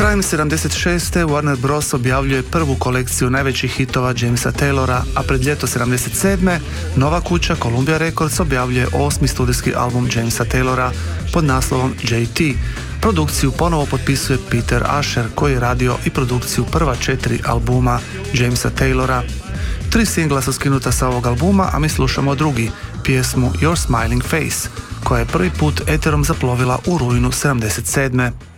Krajem 76. Warner Bros. Objavljuje prvu kolekciju najvećih hitova Jamesa Taylora, a pred ljeto 77. nova kuća Columbia Records objavljuje 8. studijski album Jamesa Taylora pod naslovom JT. Produkciju ponovo potpisuje Peter Asher, koji je radio i produkciju prva 4 albuma Jamesa Taylora. 3 singla su skinuta sa ovog albuma, a mi slušamo drugi, pjesmu Your Smiling Face, koja je prvi put eterom zaplovila u rujnu 77.